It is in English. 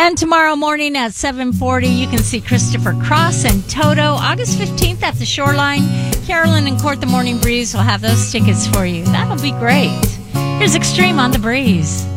And tomorrow morning at 7:40, you can see Christopher Cross and Toto. August 15th at the Shoreline. Carolyn and Court the Morning Breeze will have those tickets for you. That'll be great. Here's Extreme on the Breeze.